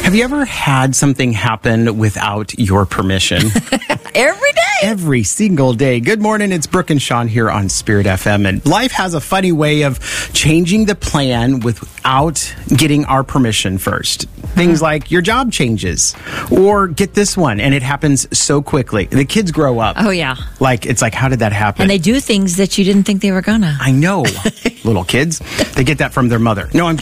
Have you ever had something happen without your permission? Every day. Every single day. Good morning. It's Brooke and Sean here on Spirit FM. And life has a funny way of changing the plan without getting our permission first. Things like your job changes, or get this one, and it happens so quickly. The kids grow up. Oh, yeah. It's like, how did that happen? And they do things that you didn't think they were gonna. I know. Little kids. They get that from their mother. No, I'm